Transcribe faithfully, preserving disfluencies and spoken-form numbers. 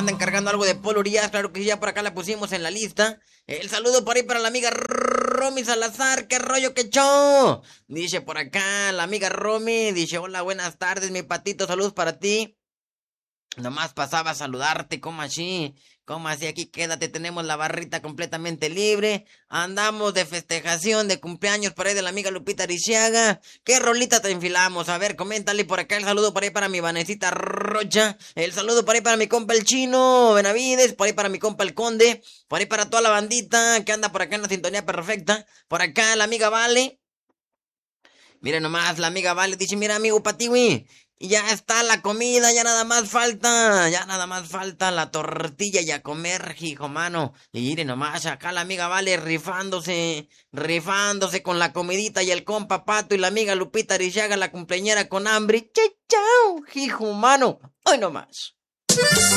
anda encargando algo de Polo Urias, claro que sí, ya por acá la pusimos en la lista. El saludo por ahí para la amiga Romy Salazar, qué rollo, qué show. Dice por acá la amiga Romy, dice, hola, buenas tardes, mi patito, saludos para ti. Nomás pasaba a saludarte, ¿cómo así? ¿Cómo así? Aquí quédate, tenemos la barrita completamente libre. Andamos de festejación de cumpleaños por ahí de la amiga Lupita Ariciaga. ¿Qué rolita te enfilamos? A ver, coméntale por acá el saludo por ahí para mi Vanesita Rocha. El saludo por ahí para mi compa el Chino Benavides. Por ahí para mi compa el Conde. Por ahí para toda la bandita que anda por acá en la sintonía perfecta. Por acá la amiga Vale. Mira nomás, la amiga Vale dice, mira amigo Patiwi, ya está la comida, ya nada más falta, ya nada más falta la tortilla y a comer, hijo mano. Y mire nomás, acá la amiga Vale rifándose, rifándose con la comidita y el compa Pato y la amiga Lupita Arizaga, la cumpleañera con hambre. ¡Chau, chau, hijo mano! Hoy nomás.